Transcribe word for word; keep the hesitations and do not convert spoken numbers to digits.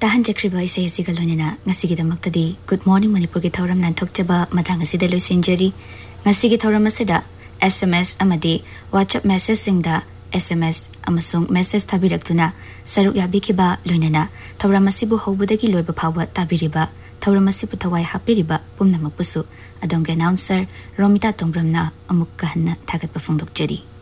ताहनजख्रिबा इसे इसिगा लोनेना ngasigidamakta Good Morning Manipur ki thauram nanthokchaba mathang asida loisinjari ngasigi thauram asida S M S amadi WhatsApp message singda S M S amasung message thabiraktuna saruk yabikiba loinana thauram asibu hobudagi loiba phawba tabiriba thauram asibu thawai hapiriba pumnamakpusu adonge announcer Romita Tongramna amuk kahna thagatpa phongdokjari